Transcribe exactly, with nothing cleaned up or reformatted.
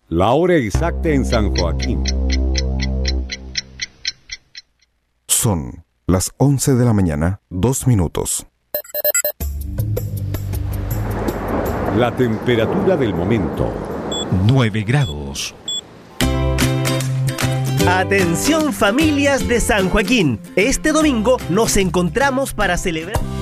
La hora exacta en San Joaquín. Son las once de la mañana, dos minutos. La temperatura del momento. nueve grados. Atención familias de San Joaquín. Este domingo nos encontramos para celebrar...